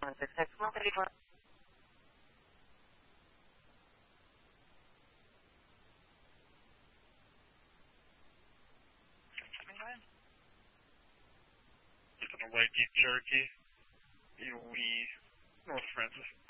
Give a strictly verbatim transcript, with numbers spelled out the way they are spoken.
White Deep Cherokee, E O E, North Francis.